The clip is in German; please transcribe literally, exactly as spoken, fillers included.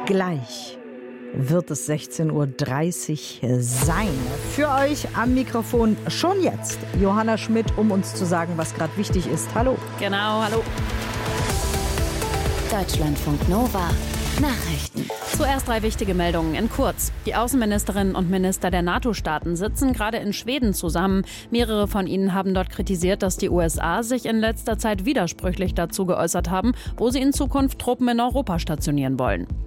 Gleich wird es sechzehn Uhr dreißig sein. Für euch am Mikrofon schon jetzt Johanna Schmidt, um uns zu sagen, was gerade wichtig ist. Hallo. Genau, hallo. Deutschlandfunk Nova. Nachrichten. Zuerst drei wichtige Meldungen in kurz. Die Außenministerinnen und Minister der NATO-Staaten sitzen gerade in Schweden zusammen. Mehrere von ihnen haben dort kritisiert, dass die U S A sich in letzter Zeit widersprüchlich dazu geäußert haben, wo sie in Zukunft Truppen in Europa stationieren wollen.